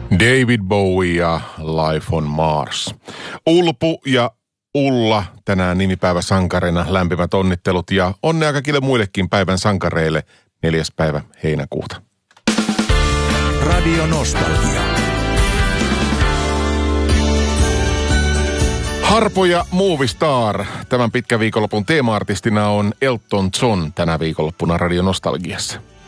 David Bowie ja Life on Mars. Ulpu ja Ulla tänään nimipäiväsankarina, lämpimät onnittelut ja onnea kaikille muillekin päivän sankareille 4. päivä heinäkuuta. Radio Nostalgia. Harpo ja Movie Star. Tämän pitkän viikonlopun teema-artistina on Elton John tänä viikonloppuna Radio Nostalgiassa.